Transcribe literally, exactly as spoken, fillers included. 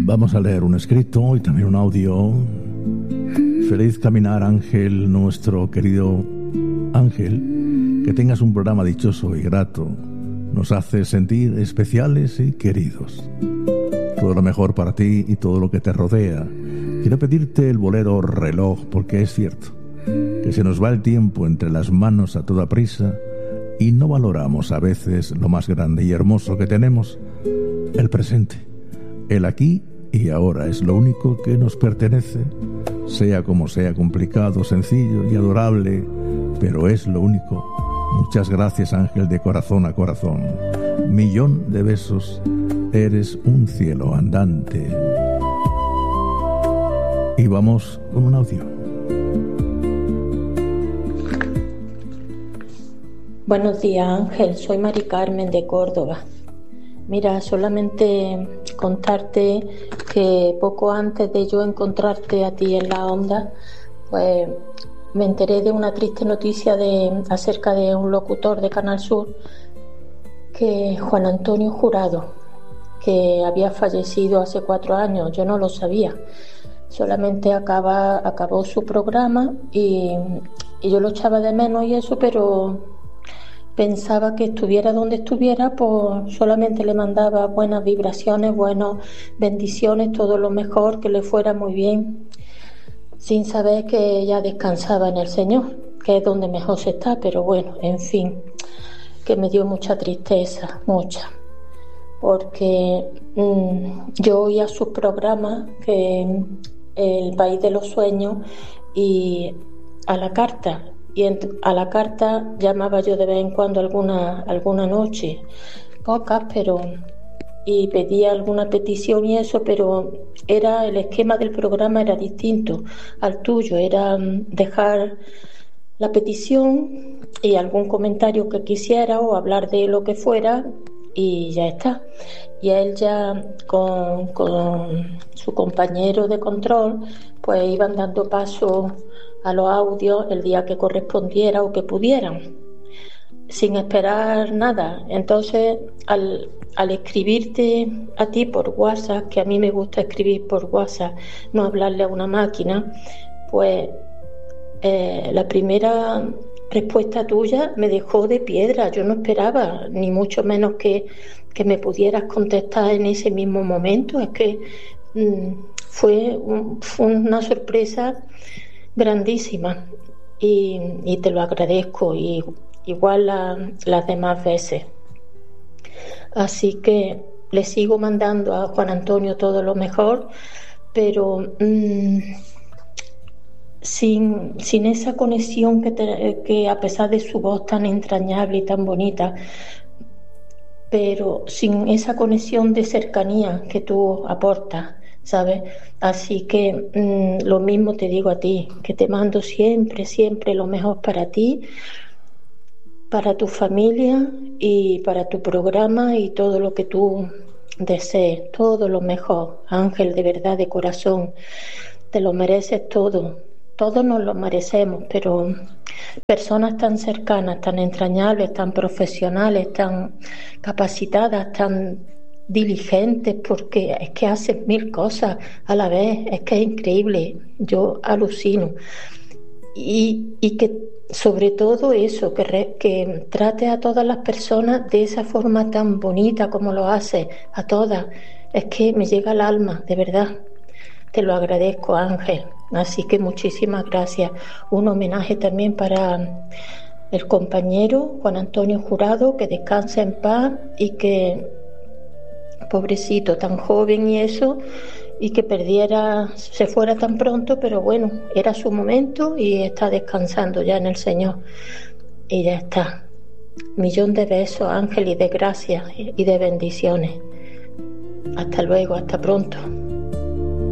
Vamos a leer un escrito y también un audio. Feliz caminar, Ángel, nuestro querido Ángel. Que tengas un programa dichoso y grato. Nos hace sentir especiales y queridos. Todo lo mejor para ti y todo lo que te rodea. Quiero pedirte el bolero Reloj, porque es cierto que se nos va el tiempo entre las manos a toda prisa y no valoramos a veces lo más grande y hermoso que tenemos, el presente. El aquí y ahora es lo único que nos pertenece, sea como sea, complicado, sencillo y adorable, pero es lo único. Muchas gracias, Ángel, de corazón a corazón. Millón de besos, eres un cielo andante. Y vamos con un audio. Buenos días, Ángel, soy Mari Carmen de Córdoba. Mira, solamente contarte que poco antes de yo encontrarte a ti en la onda, pues me enteré de una triste noticia de, acerca de un locutor de Canal Sur, que Juan Antonio Jurado, que había fallecido hace cuatro años. Yo no lo sabía, solamente acaba, acabó su programa y, y yo lo echaba de menos y eso, pero pensaba que estuviera donde estuviera, pues solamente le mandaba buenas vibraciones, buenas bendiciones, todo lo mejor, que le fuera muy bien, sin saber que ya descansaba en el Señor, que es donde mejor se está. Pero bueno, en fin, que me dio mucha tristeza, mucha, porque mmm, yo oía sus programas, que El País de los Sueños y A la Carta. Y en, a la carta llamaba yo de vez en cuando alguna, alguna noche, pocas, pero y pedía alguna petición y eso, pero era el esquema del programa era distinto al tuyo, era dejar la petición y algún comentario que quisiera o hablar de lo que fuera y ya está. Y él ya con, con su compañero de control pues iban dando paso a los audios el día que correspondiera o que pudieran, sin esperar nada. Entonces, al, al escribirte a ti por WhatsApp, que a mí me gusta escribir por WhatsApp, no hablarle a una máquina, pues eh, la primera respuesta tuya me dejó de piedra. Yo no esperaba, ni mucho menos que, que me pudieras contestar en ese mismo momento. Es que mmm, fue, un, fue una sorpresa grandísima y, y te lo agradezco, y igual la, las demás veces. Así que le sigo mandando a Juan Antonio todo lo mejor, pero mmm, sin, sin esa conexión que, te, que a pesar de su voz tan entrañable y tan bonita, pero sin esa conexión de cercanía que tú aportas, ¿sabes? Así que mmm, lo mismo te digo a ti, que te mando siempre, siempre lo mejor para ti, para tu familia y para tu programa y todo lo que tú desees, todo lo mejor. Ángel, de verdad, de corazón, te lo mereces todo, todos nos lo merecemos, pero personas tan cercanas, tan entrañables, tan profesionales, tan capacitadas, tan diligentes, porque es que hacen mil cosas a la vez, es que es increíble, yo alucino. Y, y que sobre todo eso, que, re, que trate a todas las personas de esa forma tan bonita como lo hace, a todas, es que me llega al alma, de verdad. Te lo agradezco, Ángel, así que muchísimas gracias. Un homenaje también para el compañero Juan Antonio Jurado, que descansa en paz y que, pobrecito, tan joven y eso, y que perdiera, se fuera tan pronto, pero bueno, era su momento y está descansando ya en el Señor. Y ya está. Millón de besos, Ángel, y de gracias y de bendiciones. Hasta luego, hasta pronto.